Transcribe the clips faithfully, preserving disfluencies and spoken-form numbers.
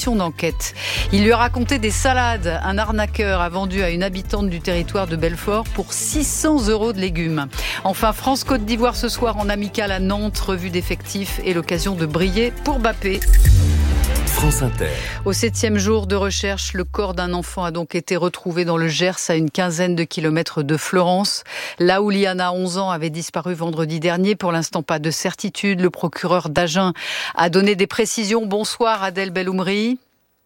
commission d'enquête. Il lui a raconté des salades. Un arnaqueur a vendu à une habitante du territoire de Belfort pour six cents euros de légumes. Enfin, France-Côte d'Ivoire ce soir en amical à Nantes. Revue d'effectifs et l'occasion de briller pour Mbappé. France Inter. Au septième jour de recherche, le corps d'un enfant a donc été retrouvé dans le Gers, à une quinzaine de kilomètres de Fleurance. Là où Liana, onze ans, avait disparu vendredi dernier. Pour l'instant, pas de certitude. Le procureur d'Agen a donné des précisions. Bonsoir Adèle Belhoumri.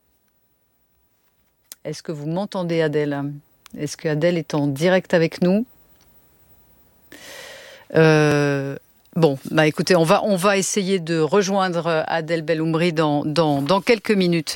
Est-ce que vous m'entendez, Adèle ? Est-ce que Adèle est en direct avec nous ? Euh... Bon, bah écoutez, on va on va essayer de rejoindre Adèle Belhoumri dans dans dans quelques minutes.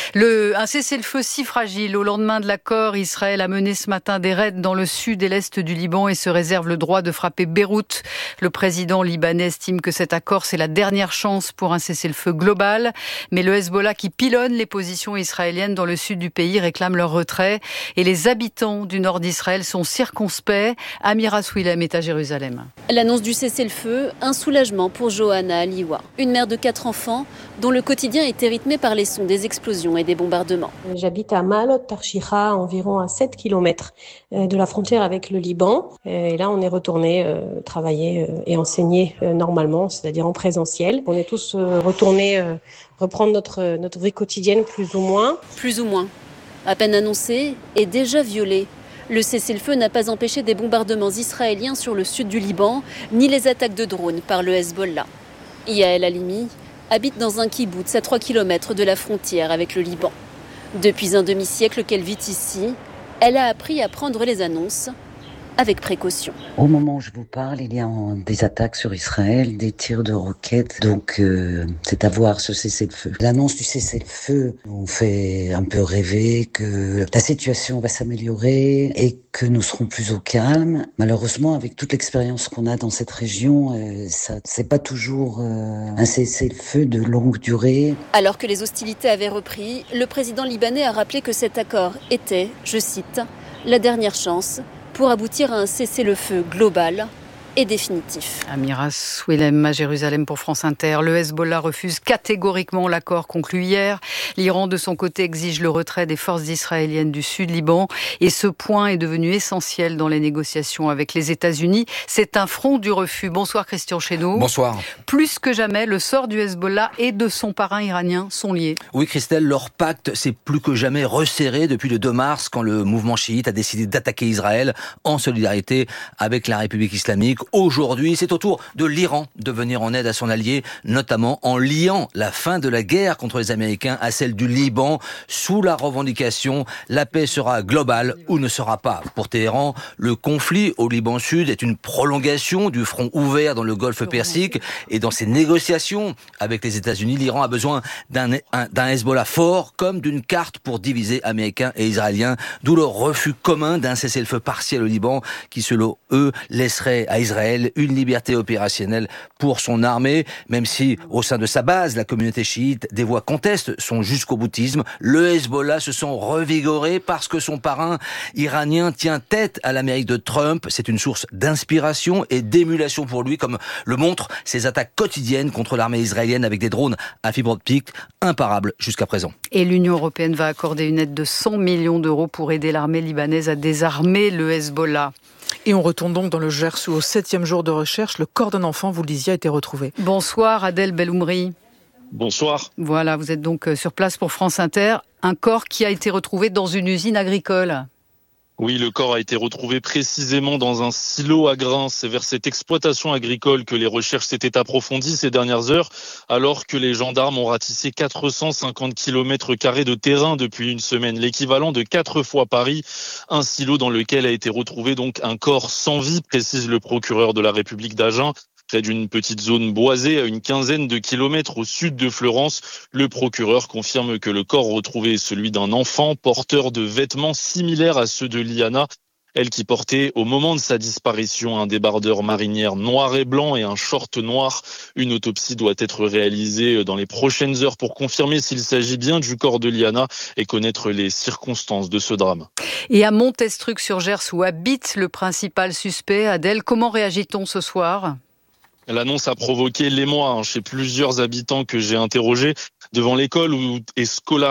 Le un cessez-le-feu si fragile au lendemain de l'accord, Israël a mené ce matin des raids dans le sud et l'est du Liban et se réserve le droit de frapper Beyrouth. Le président libanais estime que cet accord c'est la dernière chance pour un cessez-le-feu global, mais le Hezbollah qui pilonne les positions israéliennes dans le sud du pays réclame leur retrait et les habitants du nord d'Israël sont circonspects. Amira Swilem est à Jérusalem. L'annonce du cessez-le-feu, un soulagement pour Johanna Aliwa, une mère de quatre enfants dont le quotidien était rythmé par les sons des explosions et des bombardements. J'habite à Malot, Tarshira, environ à sept kilomètres de la frontière avec le Liban. Et là, on est retourné euh, travailler euh, et enseigner euh, normalement, c'est-à-dire en présentiel. On est tous euh, retournés euh, reprendre notre, notre vie quotidienne, plus ou moins. Plus ou moins. À peine annoncé et déjà violé. Le cessez-le-feu n'a pas empêché des bombardements israéliens sur le sud du Liban, ni les attaques de drones par le Hezbollah. Yael Halimi habite dans un kibboutz à trois kilomètres de la frontière avec le Liban. Depuis un demi-siècle qu'elle vit ici, elle a appris à prendre les annonces avec précaution. Au moment où je vous parle, il y a des attaques sur Israël, des tirs de roquettes, donc euh, c'est à voir ce cessez-le-feu. L'annonce du cessez-le-feu nous fait un peu rêver que la situation va s'améliorer et que nous serons plus au calme. Malheureusement, avec toute l'expérience qu'on a dans cette région, euh, ça, c'est pas toujours euh, un cessez-le-feu de longue durée. Alors que les hostilités avaient repris, le président libanais a rappelé que cet accord était, je cite, la dernière chance pour aboutir à un cessez-le-feu global et définitif. Amira Swilem à Jérusalem pour France Inter. Le Hezbollah refuse catégoriquement l'accord conclu hier. L'Iran, de son côté, exige le retrait des forces israéliennes du sud Liban. Et ce point est devenu essentiel dans les négociations avec les États-Unis. C'est un front du refus. Bonsoir Christian Chesneau. Bonsoir. Plus que jamais, le sort du Hezbollah et de son parrain iranien sont liés. Oui Christelle, leur pacte s'est plus que jamais resserré depuis le deux mars, quand le mouvement chiite a décidé d'attaquer Israël en solidarité avec la République islamique. Aujourd'hui, c'est au tour de l'Iran de venir en aide à son allié, notamment en liant la fin de la guerre contre les Américains à celle du Liban, sous la revendication « la paix sera globale ou ne sera pas ». Pour Téhéran, le conflit au Liban Sud est une prolongation du front ouvert dans le Golfe Persique, et dans ses négociations avec les États-Unis, l'Iran a besoin d'un, un, d'un Hezbollah fort comme d'une carte pour diviser Américains et Israéliens, d'où le refus commun d'un cessez-le-feu partiel au Liban qui, selon eux, laisserait à Israël une liberté opérationnelle pour son armée, même si au sein de sa base, la communauté chiite, des voix contestent son jusqu'au boutisme. Le Hezbollah se sent revigoré parce que son parrain iranien tient tête à l'Amérique de Trump. C'est une source d'inspiration et d'émulation pour lui, comme le montrent ses attaques quotidiennes contre l'armée israélienne avec des drones à fibre optique imparables jusqu'à présent. Et l'Union européenne va accorder une aide de cent millions d'euros pour aider l'armée libanaise à désarmer le Hezbollah. Et on retourne donc dans le Gers où, au septième jour de recherche, le corps d'un enfant, vous le disiez, a été retrouvé. Bonsoir Adèle Belhoumri. Bonsoir. Voilà, vous êtes donc sur place pour France Inter. Un corps qui a été retrouvé dans une usine agricole. Oui, le corps a été retrouvé précisément dans un silo à grains. C'est vers cette exploitation agricole que les recherches s'étaient approfondies ces dernières heures, alors que les gendarmes ont ratissé quatre cent cinquante kilomètres carrés de terrain depuis une semaine, l'équivalent de quatre fois Paris. Un silo dans lequel a été retrouvé donc un corps sans vie, précise le procureur de la République d'Agen. Près d'une petite zone boisée à une quinzaine de kilomètres au sud de Fleurance, le procureur confirme que le corps retrouvé est celui d'un enfant porteur de vêtements similaires à ceux de Liana, elle qui portait au moment de sa disparition un débardeur marinière noir et blanc et un short noir. Une autopsie doit être réalisée dans les prochaines heures pour confirmer s'il s'agit bien du corps de Liana et connaître les circonstances de ce drame. Et à Montestruc-sur-Gers, où habite le principal suspect, Adèle, comment réagit-on ce soir ? L'annonce a provoqué l'émoi chez plusieurs habitants que j'ai interrogés devant l'école où est scolarisé